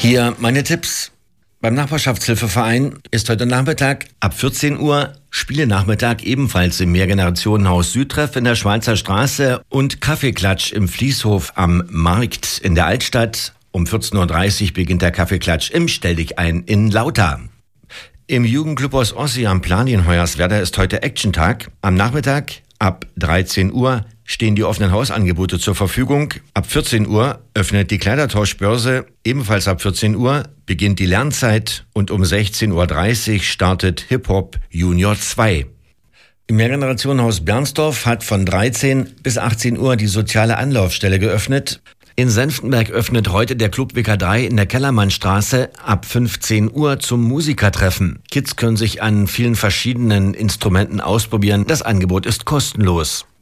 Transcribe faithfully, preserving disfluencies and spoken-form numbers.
Hier meine Tipps. Beim Nachbarschaftshilfeverein ist heute Nachmittag ab vierzehn Uhr Spielenachmittag ebenfalls im Mehrgenerationenhaus Südtreff in der Schweizer Straße und Kaffeeklatsch im Fließhof am Markt in der Altstadt. Um vierzehn Uhr dreißig beginnt der Kaffeeklatsch im Stelldichein in Lauter. Im Jugendclub aus Ossi am Plan in Hoyerswerda ist heute Action-Tag. Am Nachmittag ab dreizehn Uhr stehen die offenen Hausangebote zur Verfügung. Ab vierzehn Uhr öffnet die Kleidertauschbörse. Ebenfalls ab vierzehn Uhr beginnt die Lernzeit und um sechzehn Uhr dreißig startet Hip-Hop Junior zwei. Im Mehrgenerationenhaus Bernsdorf hat von dreizehn bis achtzehn Uhr die soziale Anlaufstelle geöffnet. In Senftenberg öffnet heute der Club W K drei in der Kellermannstraße ab fünfzehn Uhr zum Musikertreffen. Kids können sich an vielen verschiedenen Instrumenten ausprobieren. Das Angebot ist kostenlos.